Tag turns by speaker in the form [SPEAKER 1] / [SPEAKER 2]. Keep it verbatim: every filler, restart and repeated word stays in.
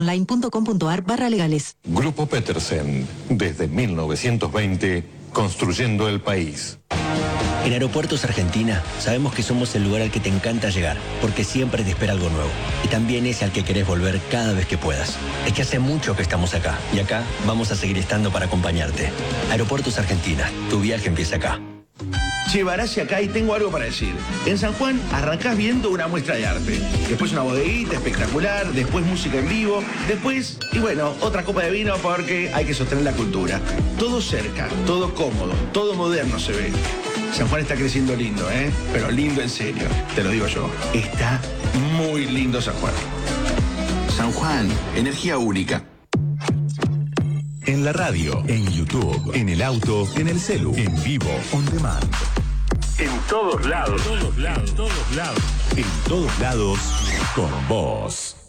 [SPEAKER 1] online.com.ar barra legales.
[SPEAKER 2] Grupo Petersen, desde mil novecientos veinte, construyendo el país.
[SPEAKER 3] En Aeropuertos Argentina sabemos que somos el lugar al que te encanta llegar, porque siempre te espera algo nuevo. Y también es al que querés volver cada vez que puedas. Es que hace mucho que estamos acá, y acá vamos a seguir estando para acompañarte. Aeropuertos Argentina, tu viaje empieza acá.
[SPEAKER 4] Che, Barassi acá y tengo algo para decir. En San Juan arrancás viendo una muestra de arte, después una bodeguita espectacular, después música en vivo, después, y bueno, otra copa de vino porque hay que sostener la cultura. Todo cerca, todo cómodo, todo moderno se ve. San Juan está creciendo lindo, ¿eh? Pero lindo en serio, te lo digo yo. Está muy lindo San Juan.
[SPEAKER 5] San Juan, energía única.
[SPEAKER 6] En la radio, en YouTube, en el auto, en el celu, en vivo, on demand.
[SPEAKER 7] En todos lados. En todos lados.
[SPEAKER 6] En todos lados, con vos.